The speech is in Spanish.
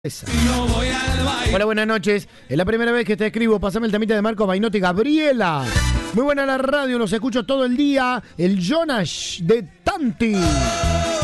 Esa. Hola, buenas noches. Es la primera vez que te escribo. Pasame el temita de Marco Bainotti. Gabriela. Muy buena la radio, los escucho todo el día. El Jonas de Tanti.